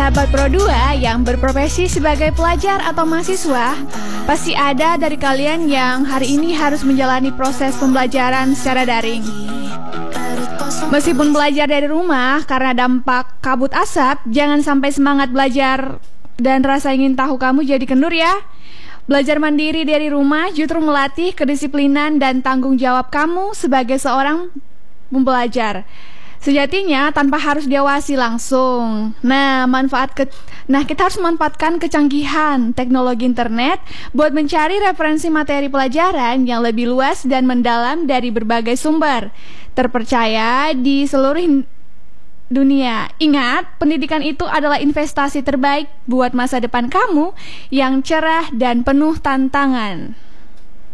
sahabat Pro 2 yang berprofesi sebagai pelajar atau mahasiswa, pasti ada dari kalian yang hari ini harus menjalani proses pembelajaran secara daring. Meskipun belajar dari rumah karena dampak kabut asap, jangan sampai semangat belajar dan rasa ingin tahu kamu jadi kendur ya. Belajar mandiri dari rumah justru melatih kedisiplinan dan tanggung jawab kamu sebagai seorang pembelajar. Sejatinya tanpa harus diawasi langsung. Nah, kita harus memanfaatkan kecanggihan teknologi internet buat mencari referensi materi pelajaran yang lebih luas dan mendalam dari berbagai sumber terpercaya di seluruh dunia. Ingat, pendidikan itu adalah investasi terbaik buat masa depan kamu yang cerah dan penuh tantangan.